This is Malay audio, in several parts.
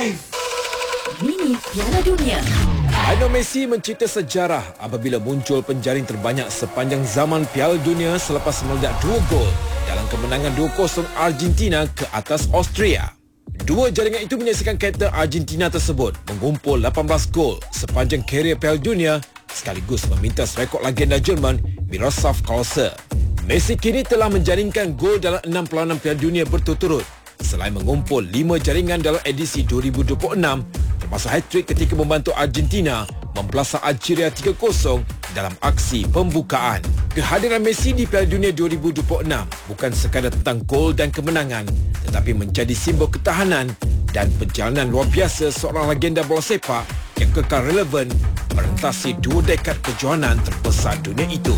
Live Mini Piala Dunia. Lionel Messi mencipta sejarah apabila muncul penjaring terbanyak sepanjang zaman Piala Dunia selepas meledak 2 gol dalam kemenangan 2-0 Argentina ke atas Austria. Dua jaringan itu menyaksikan kapten Argentina tersebut mengumpul 18 gol sepanjang karier Piala Dunia sekaligus memintas rekod legenda Jerman Miroslav Klose. Messi kini telah menjaringkan gol dalam 6 perlawanan Piala Dunia berturut-turut selain mengumpul 5 jaringan dalam edisi 2026 termasuk hat-trick ketika membantu Argentina membelasah Algeria 3-0 dalam aksi pembukaan. Kehadiran Messi di Piala Dunia 2026 bukan sekadar tentang gol dan kemenangan tetapi menjadi simbol ketahanan dan perjalanan luar biasa seorang legenda bola sepak yang kekal relevan merentasi 2 dekad kejohanan terbesar dunia itu.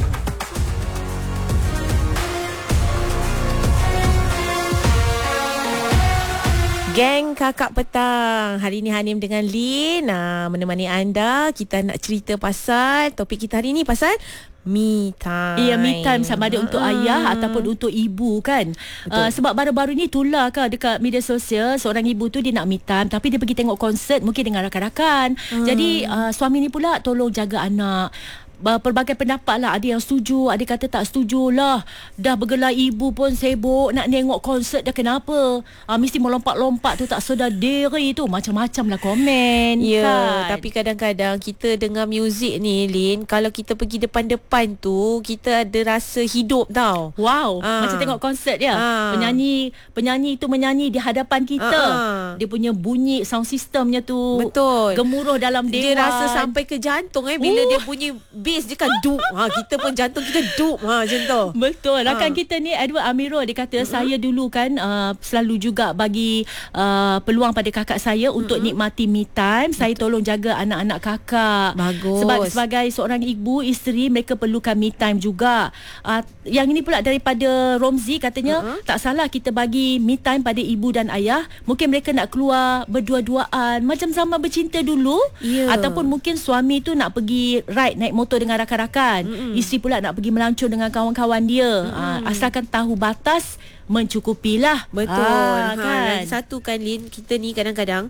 Geng Kakak Petang. Hari ini Hanim dengan Lin menemani anda. Kita nak cerita pasal topik kita hari ini pasal me time. Ya, me time sama ada untuk ayah ataupun untuk ibu kan. Sebab baru-baru ni tular kan dekat media sosial, seorang ibu tu dia nak me time tapi dia pergi tengok konsert mungkin dengan rakan-rakan. Jadi suami ni pula tolong jaga anak. Pelbagai pendapat lah. Ada yang setuju, ada kata tak setuju lah. Dah bergelar ibu pun sibuk nak tengok konsert dah, kenapa mesti melompat-lompat tu, tak sedar diri tu. Macam-macam lah komen. Ya, kan? tapi kadang-kadang kita dengar muzik ni, Lin, kalau kita pergi depan-depan tu, kita ada rasa hidup tau. Wow, macam tengok konsert ya. Penyanyi itu menyanyi di hadapan kita. Dia punya bunyi sound systemnya tu. Betul. Gemuruh dalam Dia dewan. rasa sampai ke jantung bila dia bunyi bass dia kan dup. Kita pun jantung kita dup macam tu. Betul. Rakan kita ni Edward Amirul, dia kata saya dulu kan selalu juga bagi peluang pada kakak saya untuk nikmati me time. Saya tolong jaga anak-anak kakak. Bagus. Sebab sebagai seorang ibu, isteri, mereka perlukan me time juga. Yang ini pula daripada Romzi, katanya tak salah kita bagi me time pada ibu dan ayah. Mungkin mereka nak keluar berdua-duaan macam zaman bercinta dulu. Ataupun mungkin suami tu nak pergi ride naik motor dengan rakan-rakan. Isteri pula nak pergi melancong dengan kawan-kawan dia. Asalkan tahu batas, mencukupilah. Betul. Kan? Satu kan, Lin, kita ni kadang-kadang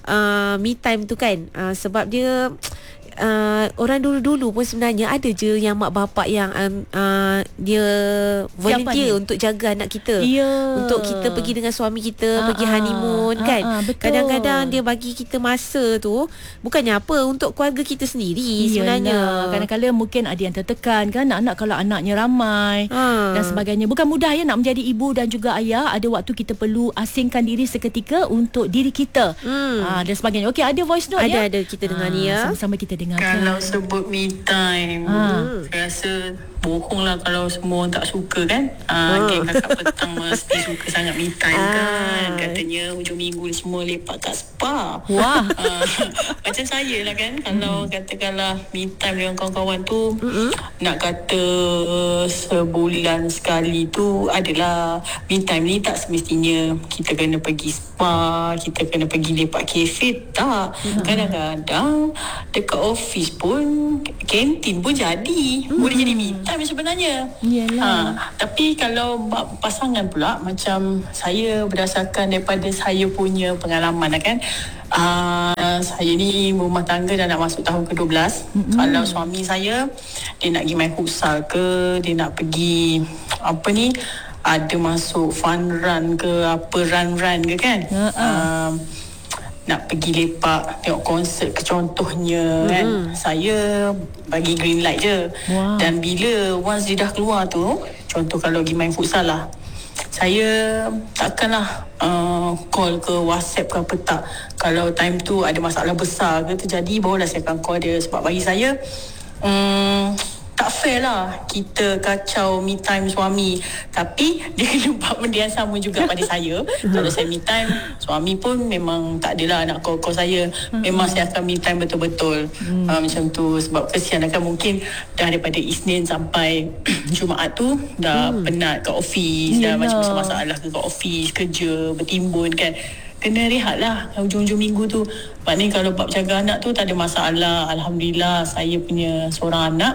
me time tu kan sebab dia orang dulu-dulu pun sebenarnya ada je yang mak bapak yang dia volunteer untuk jaga anak kita. Untuk kita pergi dengan suami kita pergi honeymoon kan. Kadang-kadang dia bagi kita masa tu bukannya apa, untuk keluarga kita sendiri. Sebenarnya kadang-kadang mungkin ada yang tertekan kan, anak kalau anaknya ramai dan sebagainya. Bukan mudah ya nak menjadi ibu dan juga ayah. Ada waktu kita perlu asingkan diri seketika untuk diri kita dan sebagainya. Okey, ada voice note ya. Ada kita dengar ni ya. Sama-sama kita dengar. Kalau sebut me time, saya rasa bohong lah kalau semua orang tak suka kan. Geng Kakak Petang mesti suka sangat me time kan. Katanya hujung minggu semua lepak kat spa. Wah. Macam saya lah kan. Kalau katakanlah me time dengan kawan-kawan tu, nak kata sebulan sekali tu adalah me time ni. Tak semestinya kita kena pergi spa, kita kena pergi lepak kafe. Tak. Kadang-kadang dekat office pun, kantin pun jadi. Boleh jadi me time sebenarnya. Tapi kalau pasangan pula, macam saya berdasarkan daripada saya punya pengalaman lah kan. Saya ni berumah tangga dah nak masuk tahun ke-12. Kalau suami saya, dia nak pergi main futsal ke, dia nak pergi apa ni, ada masuk fun run ke, apa run ke kan. Nak pergi lepak, tengok konsert ke contohnya kan, saya bagi green light je. Dan bila once dia dah keluar tu, contoh kalau pergi main futsal lah, saya takkanlah call ke WhatsApp ke apa, tak. Kalau time tu ada masalah besar ke terjadi, barulah saya akan call dia. Sebab bagi saya tak fair lah kita kacau me time suami, tapi dia kena buat benda yang sama juga pada saya. Kalau saya me time, suami pun memang tak adalah nak call saya. Memang saya akan me time betul-betul. Macam tu. Sebab kesian kan, mungkin dah daripada Isnin sampai Jumaat tu dah penat kat office, dah macam masalah kat office, kerja bertimbun kan. Kena rehat lah hujung-hujung minggu tu. Maknanya kalau bab jaga anak tu tak ada masalah. Alhamdulillah, saya punya seorang anak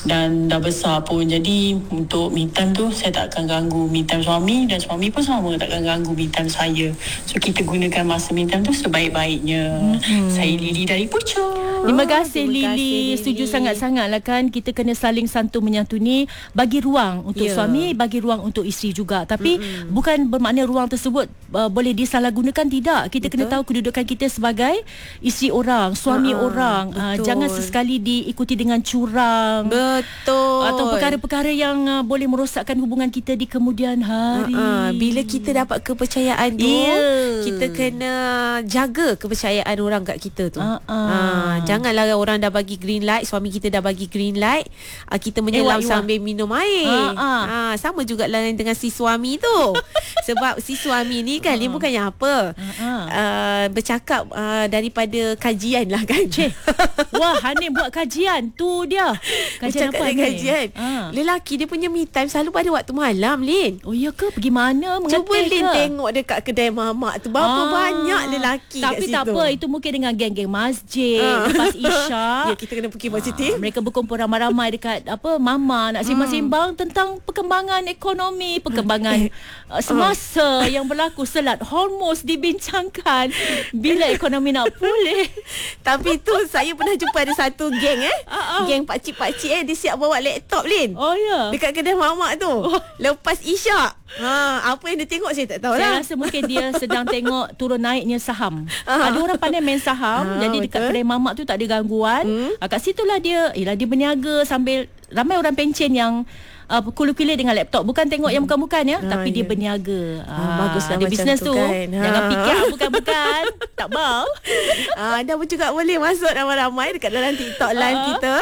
dan dah besar pun. Jadi untuk me time tu saya tak akan ganggu me time suami, dan suami pun sama tak akan ganggu me time saya. So kita gunakan masa me time tu sebaik-baiknya. Saya Lily dari Puchong. Terima kasih terima Lily. kasih, Setuju Lily. sangat-sangat lah kan. Kita kena saling santun menyantuni. Bagi ruang untuk Ya. suami, bagi ruang untuk isteri juga. Tapi bukan bermakna ruang tersebut boleh disalahgunakan. Tidak. Kita kena tahu kedudukan kita sebagai isteri orang, suami orang. betul. Jangan sesekali diikuti dengan curang. Betul. Atau perkara-perkara yang boleh merosakkan hubungan kita di kemudian hari. Bila kita dapat kepercayaan tu, kita kena jaga kepercayaan orang kat kita tu. Janganlah orang dah bagi green light, suami kita dah bagi green light, kita menyelam sambil minum air. Sama jugalah dengan si suami tu. Sebab si suami ni kan dia bukannya apa. Bercakap daripada kajian lah kan. Wah, Hanim buat kajian. Tu dia. Kajian Bercakap apa dengan Hanim? kajian. Lelaki dia punya me time selalu pada waktu malam, Lin. Oh ya ke? Pergi mana? Cuba Mengetih Lin ke? tengok dekat kedai mamak tu berapa banyak lelaki kat Tapi situ. tak apa, itu mungkin dengan geng-geng masjid lepas isyak. Ya, kita kena fikir positif. Mereka berkumpul ramai-ramai dekat mama nak sembang-sembang tentang perkembangan ekonomi, perkembangan semasa yang berlaku, selat Hormuz dibincangkan, bila ekonomi nak pulih. Tapi tu saya pernah jumpa ada satu geng geng pakcik-pakcik dia siap bawa laptop, Lin. Oh ya. Dekat kedai mamak tu. Lepas isyak. Apa yang dia tengok saya tak tahu Saya lah. rasa mungkin dia sedang tengok turun naiknya saham. Ada orang pandai main saham. Jadi dekat betul. kedai mamak tu tak ada gangguan. Kat situlah dia berniaga sambil ramai orang pencen yang kulit-kulit dengan laptop. Bukan tengok yang bukan-bukan ya, tapi dia berniaga. Baguslah ada macam bisnes tu tu. kan. Jangan fikir bukan-bukan. Tak mau. Anda pun juga boleh masuk ramai-ramai dekat dalam TikTok live kita.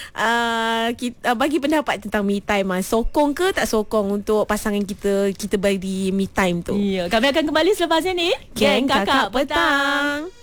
Kita bagi pendapat tentang me time. Sokong ke tak sokong untuk pasangan kita bagi me time tu. Ya, kami akan kembali selepas ini. Geng Kakak Petang.